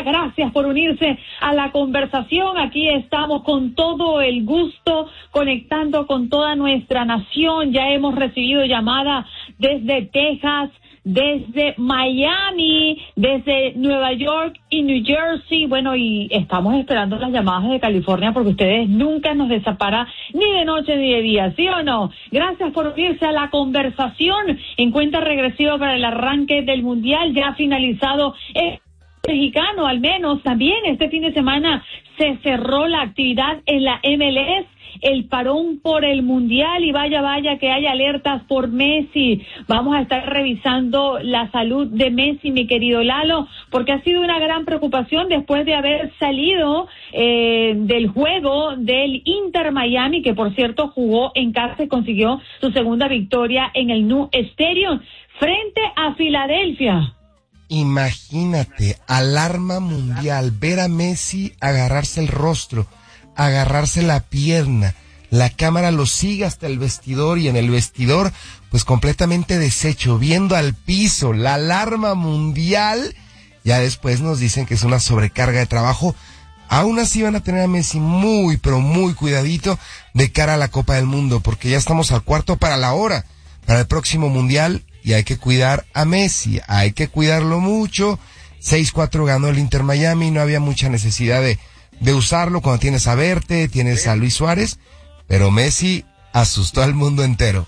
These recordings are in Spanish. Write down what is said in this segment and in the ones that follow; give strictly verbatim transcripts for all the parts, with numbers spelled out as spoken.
gracias por unirse a la conversación. Aquí estamos con todo el gusto, conectando con toda nuestra nación. Ya hemos recibido llamadas desde Texas, desde Miami, desde Nueva York y New Jersey. Bueno, y estamos esperando las llamadas de California porque ustedes nunca nos desamparan ni de noche ni de día, ¿sí o no? Gracias por unirse a la conversación. En cuenta regresiva para el arranque del Mundial, ya finalizado el mexicano, al menos también este fin de semana se cerró la actividad en la M L S. El parón por el Mundial, y vaya, vaya que hay alertas por Messi. Vamos a estar revisando la salud de Messi, mi querido Lalo, porque ha sido una gran preocupación después de haber salido eh, del juego del Inter Miami, que por cierto jugó en casa y consiguió su segunda victoria en el Nou Stadium frente a Filadelfia. Imagínate, alarma mundial, ver a Messi agarrarse el rostro, agarrarse la pierna, la cámara lo sigue hasta el vestidor y en el vestidor pues completamente deshecho, viendo al piso, la alarma mundial. Ya después nos dicen que es una sobrecarga de trabajo. Aún así van a tener a Messi muy pero muy cuidadito de cara a la Copa del Mundo, porque ya estamos al cuarto para la hora, para el próximo Mundial, y hay que cuidar a Messi, hay que cuidarlo mucho. seis cuatro ganó el Inter Miami, no había mucha necesidad de de usarlo cuando tienes a Verte, tienes a Luis Suárez, pero Messi asustó al mundo entero.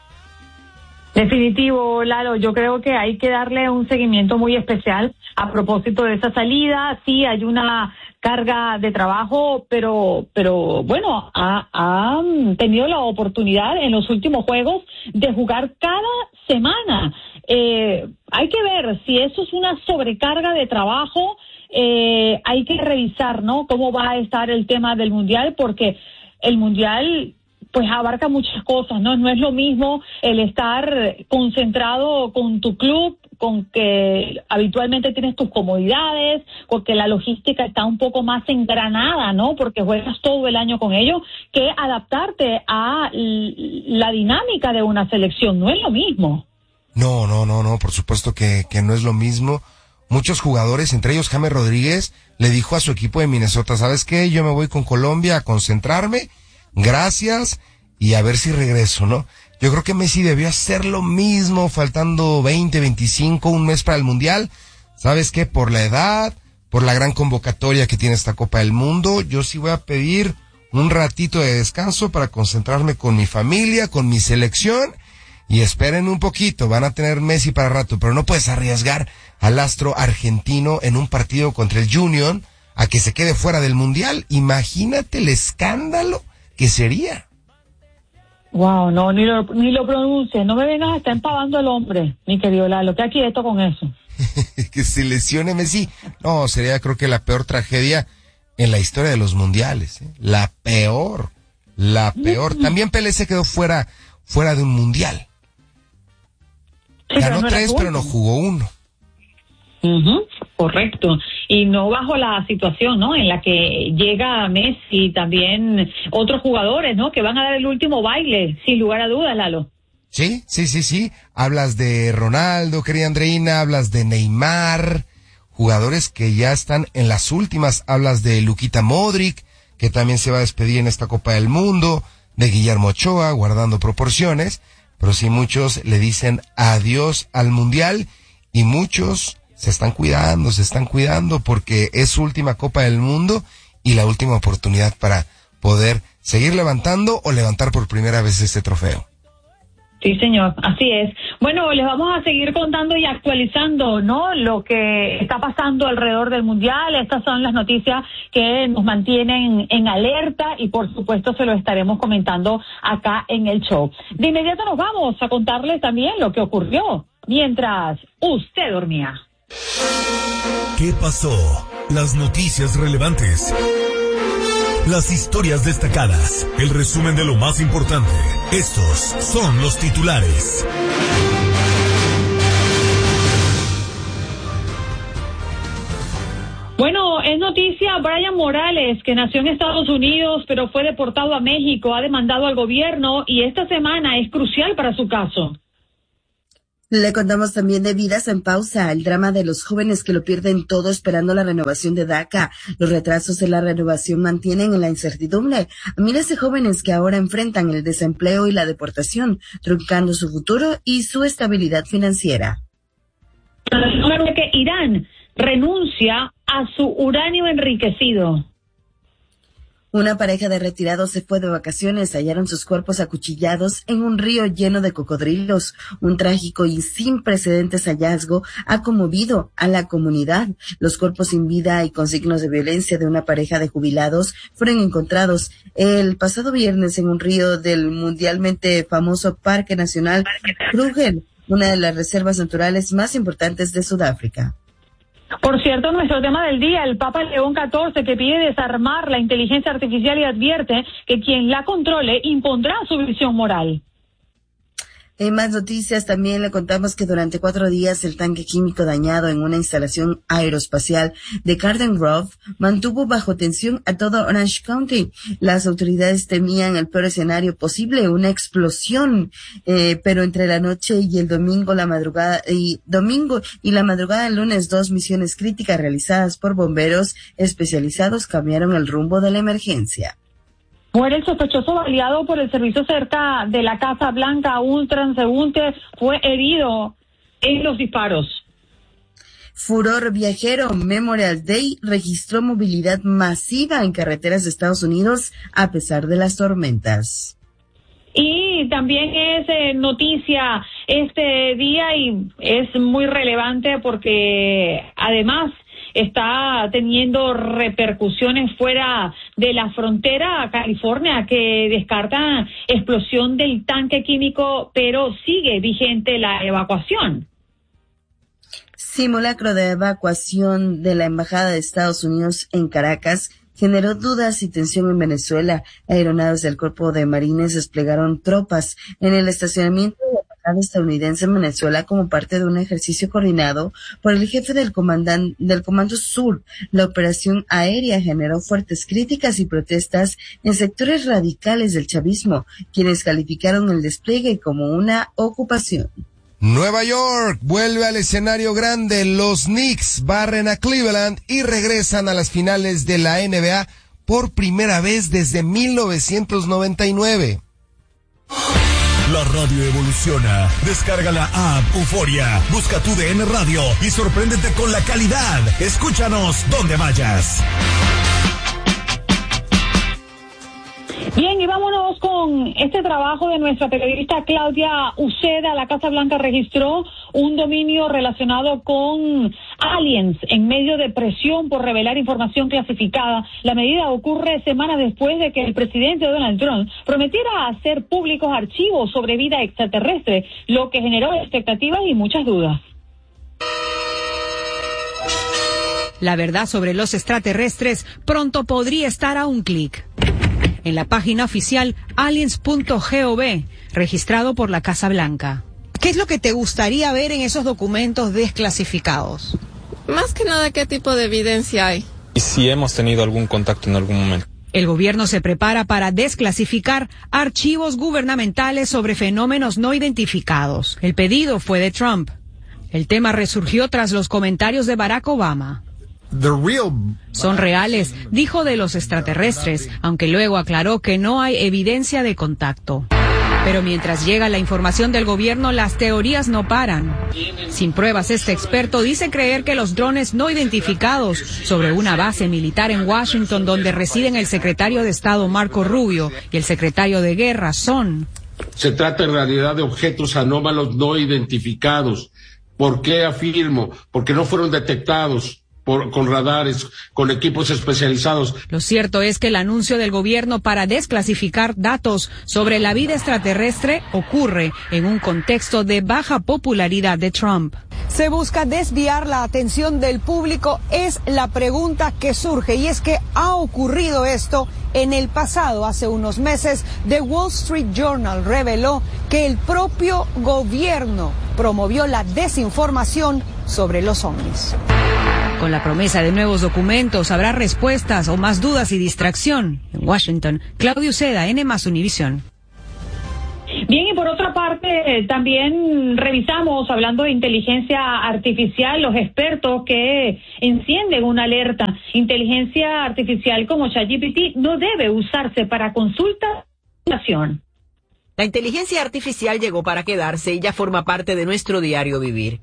Definitivo, Lalo, yo creo que hay que darle un seguimiento muy especial a propósito de esa salida. Sí, hay una carga de trabajo, pero pero bueno, ha, ha tenido la oportunidad en los últimos juegos de jugar cada semana. Eh, hay que ver si eso es una sobrecarga de trabajo. Eh, hay que revisar, ¿no?, cómo va a estar el tema del Mundial, porque el Mundial pues abarca muchas cosas, ¿no? No es lo mismo el estar concentrado con tu club, con que habitualmente tienes tus comodidades, porque la logística está un poco más engranada, ¿no?, porque juegas todo el año con ellos, que adaptarte a la dinámica de una selección. No es lo mismo. No, no, no, no, por supuesto que, que no es lo mismo. Muchos jugadores, entre ellos James Rodríguez, le dijo a su equipo de Minnesota, ¿sabes qué? Yo me voy con Colombia a concentrarme, gracias, y a ver si regreso, ¿no? Yo creo que Messi debió hacer lo mismo, faltando veinte, veinticinco, un mes para el Mundial. ¿Sabes qué? Por la edad, por la gran convocatoria que tiene esta Copa del Mundo, yo sí voy a pedir un ratito de descanso para concentrarme con mi familia, con mi selección. Y esperen un poquito, van a tener Messi para rato, pero no puedes arriesgar al astro argentino en un partido contra el Union a que se quede fuera del Mundial. Imagínate el escándalo que sería. Wow, no, ni lo, ni lo pronuncie, no me vengas a estar empavando al hombre, mi querido Lalo, queda quieto con eso. Que se lesione Messi, no, sería creo que la peor tragedia en la historia de los mundiales, ¿eh? La peor, la peor. También Pelé se quedó fuera, fuera de un mundial. Sí, ganó pero no tres, pero no jugó uno. Uh-huh, correcto. Y no bajo la situación, ¿no?, en la que llega Messi y también otros jugadores, ¿no?, que van a dar el último baile, sin lugar a dudas, Lalo. Sí, sí, sí, sí. Hablas de Ronaldo, querida Andreina, hablas de Neymar, jugadores que ya están en las últimas. Hablas de Luquita Modric, que también se va a despedir en esta Copa del Mundo, de Guillermo Ochoa, guardando proporciones. Pero sí, muchos le dicen adiós al Mundial y muchos se están cuidando, se están cuidando porque es su última Copa del Mundo y la última oportunidad para poder seguir levantando o levantar por primera vez este trofeo. Sí, señor, así es. Bueno, les vamos a seguir contando y actualizando, ¿no?, lo que está pasando alrededor del Mundial. Estas son las noticias que nos mantienen en alerta y por supuesto se lo estaremos comentando acá en el show. De inmediato nos vamos a contarles también lo que ocurrió mientras usted dormía. ¿Qué pasó? Las noticias relevantes. Las historias destacadas, el resumen de lo más importante. Estos son los titulares. Bueno, es noticia, Brian Morales, que nació en Estados Unidos, pero fue deportado a México, ha demandado al gobierno y esta semana es crucial para su caso. Le contamos también de Vidas en Pausa, el drama de los jóvenes que lo pierden todo esperando la renovación de DACA. Los retrasos de la renovación mantienen en la incertidumbre a miles de jóvenes que ahora enfrentan el desempleo y la deportación, truncando su futuro y su estabilidad financiera. Que Irán renuncia a su uranio enriquecido. Una pareja de retirados se fue de vacaciones, hallaron sus cuerpos acuchillados en un río lleno de cocodrilos. Un trágico y sin precedentes hallazgo ha conmovido a la comunidad. Los cuerpos sin vida y con signos de violencia de una pareja de jubilados fueron encontrados el pasado viernes en un río del mundialmente famoso Parque Nacional Kruger, una de las reservas naturales más importantes de Sudáfrica. Por cierto, nuestro tema del día, el Papa León catorce, que pide desarmar la inteligencia artificial y advierte que quien la controle impondrá su visión moral. En más noticias también le contamos que durante cuatro días el tanque químico dañado en una instalación aeroespacial de Garden Grove mantuvo bajo tensión a todo Orange County. Las autoridades temían el peor escenario posible, una explosión, eh, pero entre la noche y el domingo, la madrugada y domingo y la madrugada del lunes, dos misiones críticas realizadas por bomberos especializados cambiaron el rumbo de la emergencia. Muere el sospechoso baleado por el servicio cerca de la Casa Blanca. Un transeúnte fue herido en los disparos. Furor viajero, Memorial Day registró movilidad masiva en carreteras de Estados Unidos a pesar de las tormentas. Y también es eh, noticia este día y es muy relevante porque además está teniendo repercusiones fuera de la frontera a California, que descarta explosión del tanque químico, pero sigue vigente la evacuación. Simulacro de evacuación de la Embajada de Estados Unidos en Caracas generó dudas y tensión en Venezuela. Aeronaves del Cuerpo de Marines desplegaron tropas en el estacionamiento de la embajada estadounidense en Venezuela como parte de un ejercicio coordinado por el jefe del comandante del Comando Sur. La operación aérea generó fuertes críticas y protestas en sectores radicales del chavismo, quienes calificaron el despliegue como una ocupación. Nueva York vuelve al escenario grande. Los Knicks barren a Cleveland y regresan a las finales de la N B A por primera vez desde mil novecientos noventa y nueve. La radio evoluciona. Descarga la app Euforia, busca tu D N Radio y sorpréndete con la calidad. Escúchanos donde vayas. Bien, y vámonos con este trabajo de nuestra periodista Claudia Uceda. La Casa Blanca registró un dominio relacionado con aliens en medio de presión por revelar información clasificada. La medida ocurre semanas después de que el presidente Donald Trump prometiera hacer públicos archivos sobre vida extraterrestre, lo que generó expectativas y muchas dudas. La verdad sobre los extraterrestres pronto podría estar a un clic. En la página oficial aliens punto gov, registrado por la Casa Blanca. ¿Qué es lo que te gustaría ver en esos documentos desclasificados? Más que nada, ¿qué tipo de evidencia hay? Y si hemos tenido algún contacto en algún momento. El gobierno se prepara para desclasificar archivos gubernamentales sobre fenómenos no identificados. El pedido fue de Trump. El tema resurgió tras los comentarios de Barack Obama. Son reales, dijo de los extraterrestres, aunque luego aclaró que no hay evidencia de contacto. Pero mientras llega la información del gobierno, las teorías no paran. Sin pruebas, este experto dice creer que los drones no identificados sobre una base militar en Washington, donde residen el secretario de Estado Marco Rubio y el secretario de Guerra, son... Se trata en realidad de objetos anómalos no identificados. ¿Por qué afirmo? Porque no fueron detectados Por, con radares, con equipos especializados. Lo cierto es que el anuncio del gobierno para desclasificar datos sobre la vida extraterrestre ocurre en un contexto de baja popularidad de Trump. Se busca desviar la atención del público, es la pregunta que surge, y es que ha ocurrido esto en el pasado. Hace unos meses, The Wall Street Journal reveló que el propio gobierno promovió la desinformación sobre los ovnis. Con la promesa de nuevos documentos, ¿habrá respuestas o más dudas y distracción? En Washington, Claudio Uceda, N más Univisión. Bien, y por otra parte, también revisamos, hablando de inteligencia artificial, los expertos que encienden una alerta. Inteligencia artificial como ChatGPT no debe usarse para consulta. La inteligencia artificial llegó para quedarse y ya forma parte de nuestro diario vivir.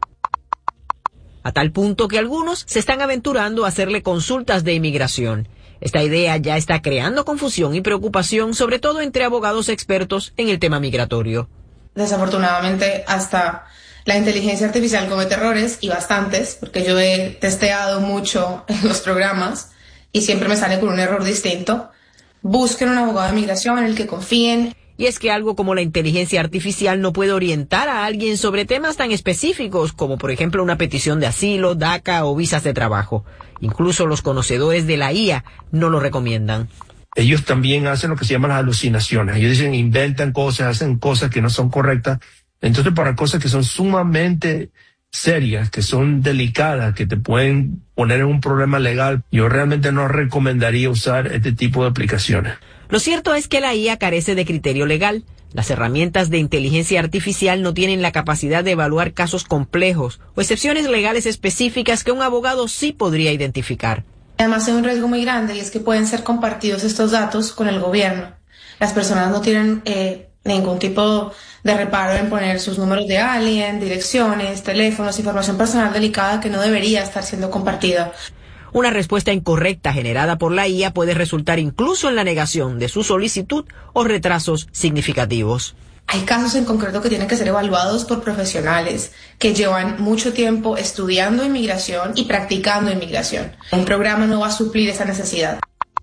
A tal punto que algunos se están aventurando a hacerle consultas de inmigración. Esta idea ya está creando confusión y preocupación, sobre todo entre abogados expertos en el tema migratorio. Desafortunadamente, hasta la inteligencia artificial comete errores, y bastantes, porque yo he testeado mucho en los programas y siempre me sale con un error distinto. Busquen un abogado de migración en el que confíen. Y es que algo como la inteligencia artificial no puede orientar a alguien sobre temas tan específicos como, por ejemplo, una petición de asilo, DACA o visas de trabajo. Incluso los conocedores de la I A no lo recomiendan. Ellos también hacen lo que se llaman las alucinaciones. Ellos dicen, inventan cosas, hacen cosas que no son correctas. Entonces, para cosas que son sumamente serias, que son delicadas, que te pueden poner en un problema legal, yo realmente no recomendaría usar este tipo de aplicaciones. Lo cierto es que la I A carece de criterio legal. Las herramientas de inteligencia artificial no tienen la capacidad de evaluar casos complejos o excepciones legales específicas que un abogado sí podría identificar. Además hay un riesgo muy grande, y es que pueden ser compartidos estos datos con el gobierno. Las personas no tienen eh, ningún tipo de reparo en poner sus números de alien, direcciones, teléfonos, información personal delicada que no debería estar siendo compartida. Una respuesta incorrecta generada por la I A puede resultar incluso en la negación de su solicitud o retrasos significativos. Hay casos en concreto que tienen que ser evaluados por profesionales que llevan mucho tiempo estudiando inmigración y practicando inmigración. Un programa no va a suplir esa necesidad.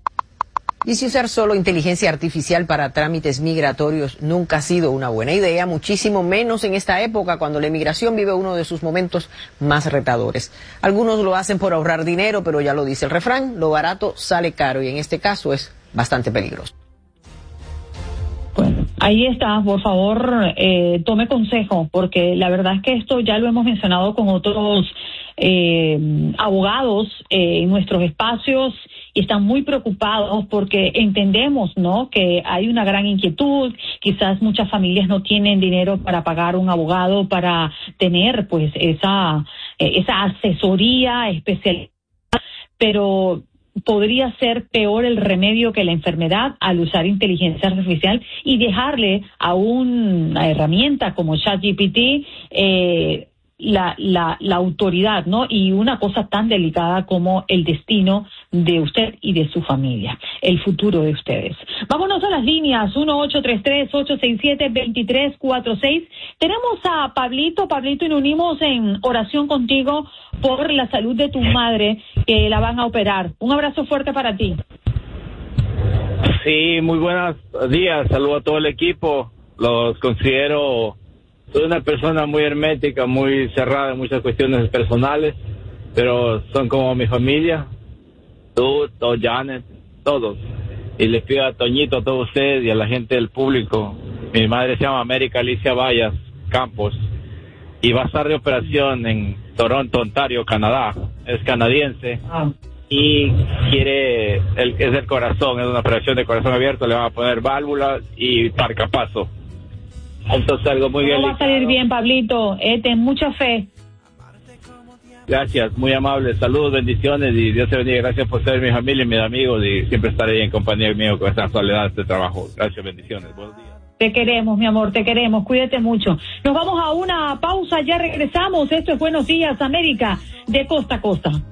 Y si usar solo inteligencia artificial para trámites migratorios nunca ha sido una buena idea, muchísimo menos en esta época cuando la inmigración vive uno de sus momentos más retadores. Algunos lo hacen por ahorrar dinero, pero ya lo dice el refrán, lo barato sale caro, y en este caso es bastante peligroso. Bueno, ahí está, por favor, eh, tome consejo, porque la verdad es que esto ya lo hemos mencionado con otros eh, abogados eh, en nuestros espacios, y están muy preocupados porque entendemos, ¿no?, que hay una gran inquietud. Quizás muchas familias no tienen dinero para pagar un abogado para tener, pues, esa eh, esa asesoría especial, pero podría ser peor el remedio que la enfermedad al usar inteligencia artificial y dejarle a una herramienta como ChatGPT eh, la, la, la autoridad, ¿no? Y una cosa tan delicada como el destino de usted y de su familia, el futuro de ustedes. Vámonos a las líneas, uno ocho tres tres, ocho seis siete, dos tres cuatro seis. Tenemos a Pablito. Pablito, y nos unimos en oración contigo por la salud de tu madre, que la van a operar. Un abrazo fuerte para ti. Sí, muy buenos días. Saludo a todo el equipo. Los considero, soy una persona muy hermética, muy cerrada en muchas cuestiones personales, pero son como mi familia. Tú, todo Janet, todos. Y les pido a Toñito, a todos ustedes y a la gente del público. Mi madre se llama América Alicia Vallas Campos y va a estar de operación en Toronto, Ontario, Canadá. Es canadiense. Ah. Y quiere, el, es del corazón, es una operación de corazón abierto, le van a poner válvulas y marcapaso. Entonces algo muy bien. Va a salir bien, Pablito, eh, ten mucha fe. Gracias, muy amable, saludos, bendiciones y Dios te bendiga. Gracias por ser mi familia y mis amigos y siempre estar ahí en compañía mío con esta soledad, este trabajo. Gracias, bendiciones, buenos días. Te queremos, mi amor, te queremos, cuídate mucho. Nos vamos a una pausa, ya regresamos. Esto es Buenos Días, América, de costa a costa.